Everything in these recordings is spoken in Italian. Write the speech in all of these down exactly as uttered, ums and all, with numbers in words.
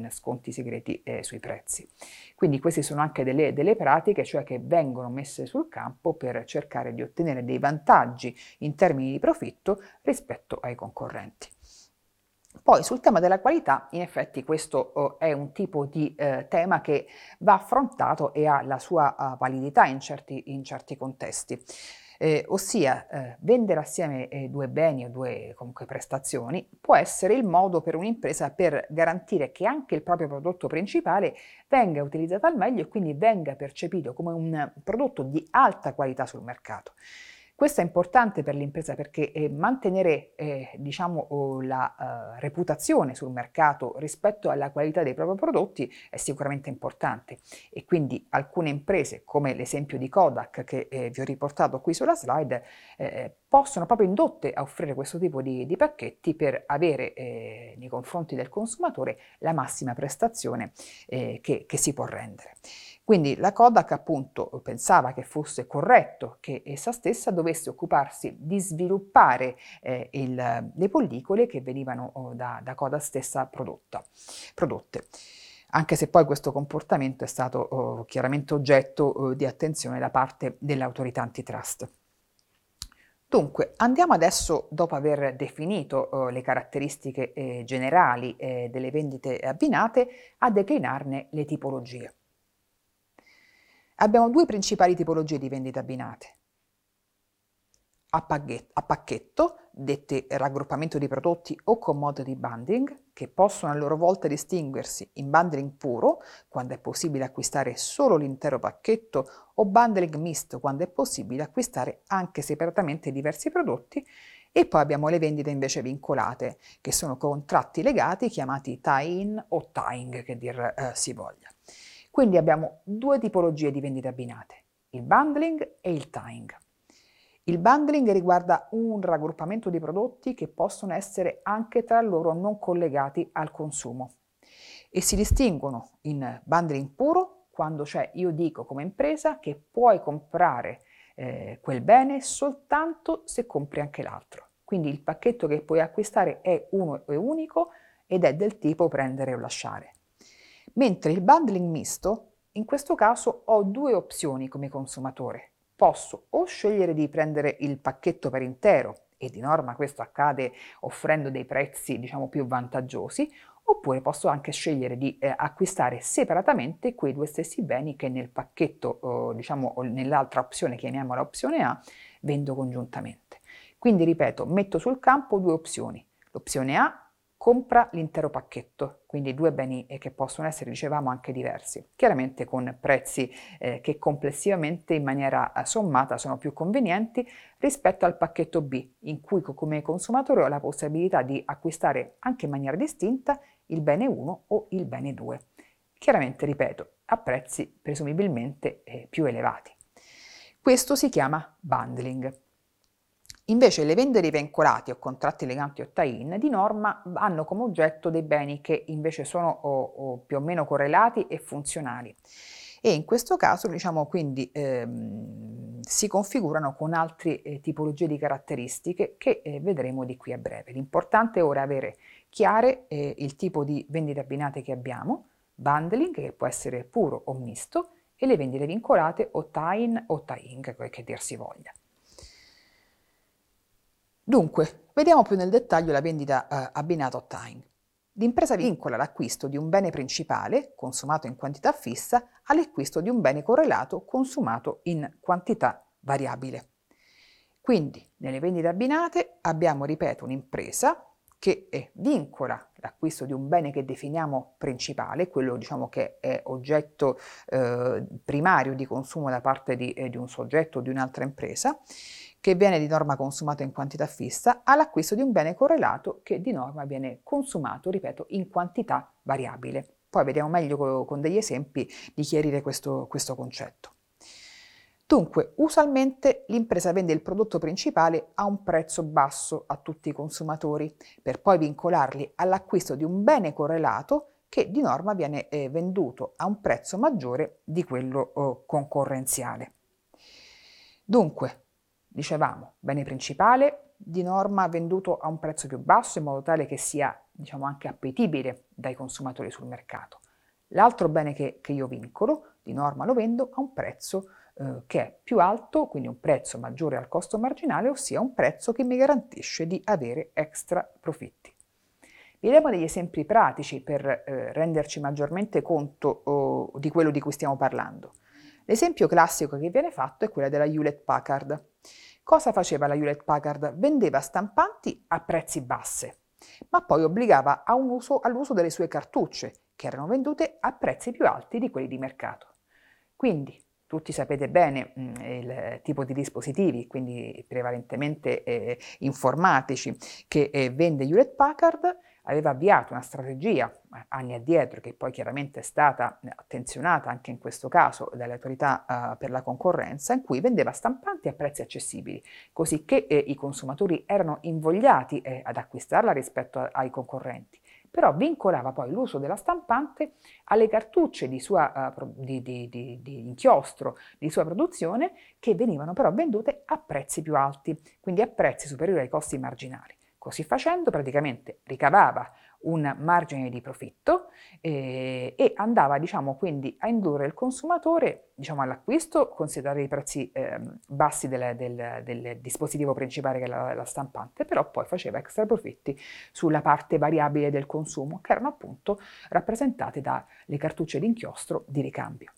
sconti segreti eh, sui prezzi. Quindi queste sono anche delle, delle pratiche, cioè che vengono messe sul campo per cercare di ottenere dei vantaggi in termini di profitto rispetto ai concorrenti. Poi sul tema della qualità, in effetti questo uh, è un tipo di uh, tema che va affrontato e ha la sua uh, validità in certi, in certi contesti. Eh, ossia, eh, vendere assieme eh, due beni o due comunque prestazioni può essere il modo per un'impresa per garantire che anche il proprio prodotto principale venga utilizzato al meglio e quindi venga percepito come un prodotto di alta qualità sul mercato. Questo è importante per l'impresa perché eh, mantenere eh, diciamo, oh, la uh, reputazione sul mercato rispetto alla qualità dei propri prodotti è sicuramente importante e quindi alcune imprese, come l'esempio di Kodak che eh, vi ho riportato qui sulla slide, eh, possono proprio indotte a offrire questo tipo di, di pacchetti per avere eh, nei confronti del consumatore la massima prestazione eh, che, che si può rendere. Quindi la Kodak appunto pensava che fosse corretto che essa stessa dovesse occuparsi di sviluppare eh, il, le pellicole che venivano oh, da, da Kodak stessa prodotta, prodotte. Anche se poi questo comportamento è stato oh, chiaramente oggetto oh, di attenzione da parte dell'autorità antitrust. Dunque, andiamo adesso, dopo aver definito eh, le caratteristiche eh, generali eh, delle vendite abbinate, a declinarne le tipologie. Abbiamo due principali tipologie di vendite abbinate. A, a pacchetto, dette raggruppamento di prodotti o commodity bundling, che possono a loro volta distinguersi in bundling puro, quando è possibile acquistare solo l'intero pacchetto, o bundling misto, quando è possibile acquistare anche separatamente diversi prodotti, e poi abbiamo le vendite invece vincolate, che sono contratti legati chiamati tie-in o tying, che dir eh, si voglia. Quindi abbiamo due tipologie di vendite abbinate, il bundling e il tying. Il bundling riguarda un raggruppamento di prodotti che possono essere anche tra loro non collegati al consumo e si distinguono in bundling puro quando cioè io dico come impresa che puoi comprare eh, quel bene soltanto se compri anche l'altro. Quindi il pacchetto che puoi acquistare è uno e unico ed è del tipo prendere o lasciare. Mentre il bundling misto, in questo caso ho due opzioni come consumatore. Posso o scegliere di prendere il pacchetto per intero, e di norma questo accade offrendo dei prezzi diciamo più vantaggiosi, oppure posso anche scegliere di eh, acquistare separatamente quei due stessi beni che nel pacchetto, eh, diciamo, o nell'altra opzione, chiamiamola opzione A, vendo congiuntamente. Quindi ripeto, metto sul campo due opzioni. L'opzione A compra l'intero pacchetto, quindi due beni eh, che possono essere, dicevamo, anche diversi, chiaramente con prezzi eh, che complessivamente in maniera eh, sommata sono più convenienti rispetto al pacchetto B, in cui come consumatore ho la possibilità di acquistare anche in maniera distinta il bene uno o il bene due, chiaramente, ripeto, a prezzi presumibilmente eh, più elevati. Questo si chiama bundling. Invece le vendite vincolate o contratti legati o tie-in di norma hanno come oggetto dei beni che invece sono o, o più o meno correlati e funzionali e in questo caso diciamo quindi ehm, si configurano con altre eh, tipologie di caratteristiche che eh, vedremo di qui a breve. L'importante è ora avere chiare eh, il tipo di vendite abbinate che abbiamo, bundling che può essere puro o misto e le vendite vincolate o tie-in o tie-in che dir si voglia. Dunque, vediamo più nel dettaglio la vendita eh, abbinata o tying. L'impresa vincola l'acquisto di un bene principale, consumato in quantità fissa, all'acquisto di un bene correlato, consumato in quantità variabile. Quindi, nelle vendite abbinate abbiamo, ripeto, un'impresa che eh, vincola l'acquisto di un bene che definiamo principale, quello diciamo che è oggetto eh, primario di consumo da parte di, eh, di un soggetto o di un'altra impresa, che viene di norma consumato in quantità fissa, all'acquisto di un bene correlato che di norma viene consumato, ripeto, in quantità variabile. Poi vediamo meglio con degli esempi di chiarire questo, questo concetto. Dunque, usualmente l'impresa vende il prodotto principale a un prezzo basso a tutti i consumatori, per poi vincolarli all'acquisto di un bene correlato che di norma viene eh, venduto a un prezzo maggiore di quello eh, concorrenziale. Dunque, dicevamo, bene principale di norma venduto a un prezzo più basso in modo tale che sia diciamo anche appetibile dai consumatori sul mercato. L'altro bene che, che io vincolo, di norma lo vendo a un prezzo eh, che è più alto, quindi un prezzo maggiore al costo marginale, ossia un prezzo che mi garantisce di avere extra profitti. Vediamo degli esempi pratici per eh, renderci maggiormente conto oh, di quello di cui stiamo parlando. L'esempio classico che viene fatto è quello della Hewlett Packard. Cosa faceva la Hewlett Packard? Vendeva stampanti a prezzi bassi, ma poi obbligava a un uso, all'uso delle sue cartucce, che erano vendute a prezzi più alti di quelli di mercato. Quindi, tutti sapete bene mh, il tipo di dispositivi, quindi prevalentemente eh, informatici, che eh, vende Hewlett Packard. Aveva avviato una strategia eh, anni addietro, che poi chiaramente è stata attenzionata anche in questo caso dalle autorità eh, per la concorrenza, in cui vendeva stampanti a prezzi accessibili, così che eh, i consumatori erano invogliati eh, ad acquistarla rispetto a, ai concorrenti. Però vincolava poi l'uso della stampante alle cartucce di, sua, uh, di, di, di, di inchiostro di sua produzione, che venivano però vendute a prezzi più alti, quindi a prezzi superiori ai costi marginali. Così facendo praticamente ricavava un margine di profitto eh, e andava, diciamo, quindi a indurre il consumatore, diciamo, all'acquisto, considerare i prezzi eh, bassi del, del, del dispositivo principale che è la, la stampante, però poi faceva extra profitti sulla parte variabile del consumo, che erano appunto rappresentate dalle cartucce d'inchiostro di ricambio.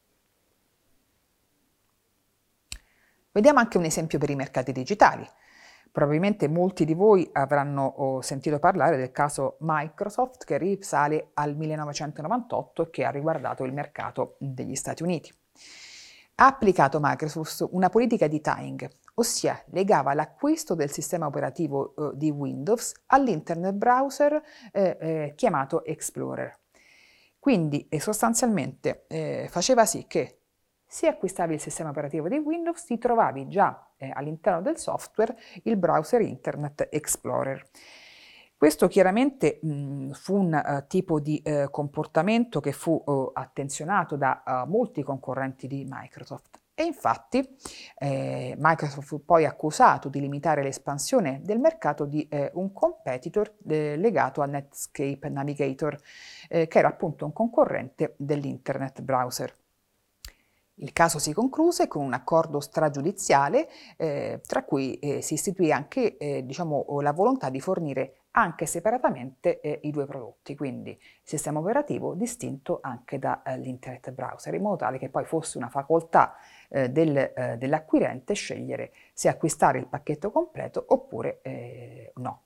Vediamo anche un esempio per i mercati digitali. Probabilmente molti di voi avranno sentito parlare del caso Microsoft, che risale al millenovecentonovantotto e che ha riguardato il mercato degli Stati Uniti. Ha applicato Microsoft una politica di tying, ossia legava l'acquisto del sistema operativo eh, di Windows all'internet browser eh, eh, chiamato Explorer. Quindi eh, sostanzialmente eh, faceva sì che se acquistavi il sistema operativo di Windows ti trovavi già eh, all'interno del software il browser Internet Explorer. Questo chiaramente mh, fu un uh, tipo di uh, comportamento che fu uh, attenzionato da uh, molti concorrenti di Microsoft. E infatti eh, Microsoft fu poi accusato di limitare l'espansione del mercato di eh, un competitor eh, legato a Netscape Navigator, eh, che era appunto un concorrente dell'Internet browser. Il caso si concluse con un accordo stragiudiziale eh, tra cui eh, si istituì anche eh, diciamo, la volontà di fornire anche separatamente eh, i due prodotti, quindi il sistema operativo distinto anche dall'internet eh, browser, in modo tale che poi fosse una facoltà eh, del, eh, dell'acquirente scegliere se acquistare il pacchetto completo oppure eh, no.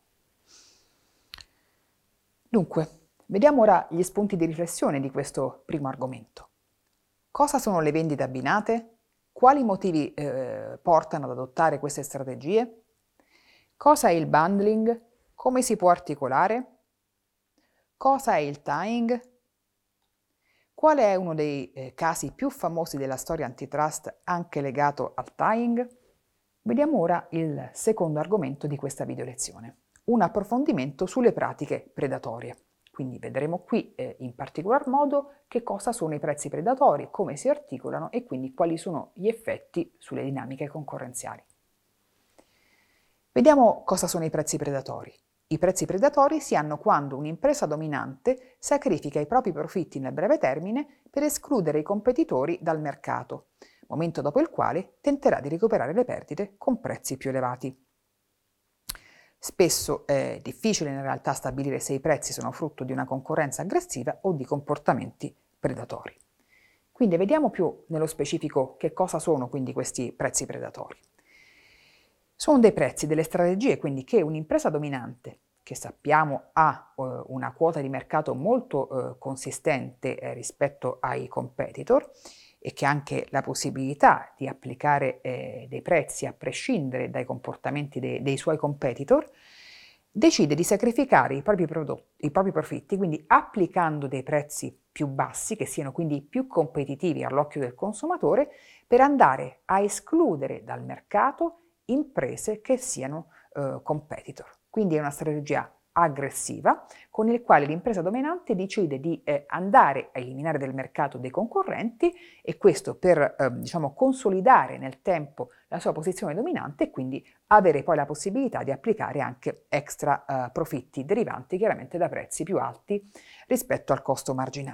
Dunque, vediamo ora gli spunti di riflessione di questo primo argomento. Cosa sono le vendite abbinate? Quali motivi eh, portano ad adottare queste strategie? Cosa è il bundling? Come si può articolare? Cosa è il tying? Qual è uno dei eh, casi più famosi della storia antitrust anche legato al tying? Vediamo ora il secondo argomento di questa video lezione, un approfondimento sulle pratiche predatorie. Quindi vedremo qui eh, in particolar modo che cosa sono i prezzi predatori, come si articolano e quindi quali sono gli effetti sulle dinamiche concorrenziali. Vediamo cosa sono i prezzi predatori. I prezzi predatori si hanno quando un'impresa dominante sacrifica i propri profitti nel breve termine per escludere i competitori dal mercato, momento dopo il quale tenterà di recuperare le perdite con prezzi più elevati. Spesso è difficile in realtà stabilire se i prezzi sono frutto di una concorrenza aggressiva o di comportamenti predatori. Quindi vediamo più nello specifico che cosa sono quindi questi prezzi predatori. Sono dei prezzi, delle strategie quindi che un'impresa dominante, che sappiamo ha eh, una quota di mercato molto eh, consistente eh, rispetto ai competitor, e che ha anche la possibilità di applicare eh, dei prezzi a prescindere dai comportamenti de- dei suoi competitor, decide di sacrificare i propri prodotti, i propri profitti, quindi applicando dei prezzi più bassi, che siano quindi più competitivi all'occhio del consumatore, per andare a escludere dal mercato imprese che siano eh, competitor. Quindi è una strategia aggressiva, con il quale l'impresa dominante decide di eh, andare a eliminare dal mercato dei concorrenti, e questo per eh, diciamo, consolidare nel tempo la sua posizione dominante e quindi avere poi la possibilità di applicare anche extra eh, profitti derivanti chiaramente da prezzi più alti rispetto al costo marginale.